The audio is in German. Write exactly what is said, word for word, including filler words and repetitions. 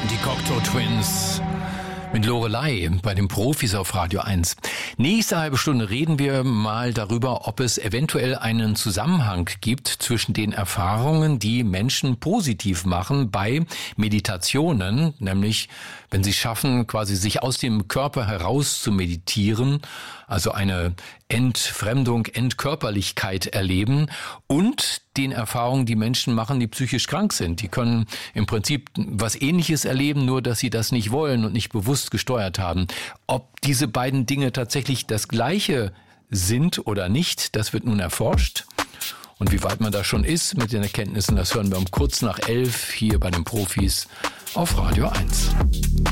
Die Cocteau Twins mit Lorelei bei den Profis auf Radio eins. Nächste halbe Stunde reden wir mal darüber, ob es eventuell einen Zusammenhang gibt zwischen den Erfahrungen, die Menschen positiv machen bei Meditationen, nämlich wenn sie schaffen, quasi sich aus dem Körper heraus zu meditieren, also eine Entfremdung, Entkörperlichkeit erleben, und den Erfahrungen, die Menschen machen, die psychisch krank sind. Die können im Prinzip was Ähnliches erleben, nur dass sie das nicht wollen und nicht bewusst gesteuert haben. Ob diese beiden Dinge tatsächlich das Gleiche sind oder nicht, das wird nun erforscht. Und wie weit man da schon ist mit den Erkenntnissen, das hören wir um kurz nach elf hier bei den Profis auf Radio eins.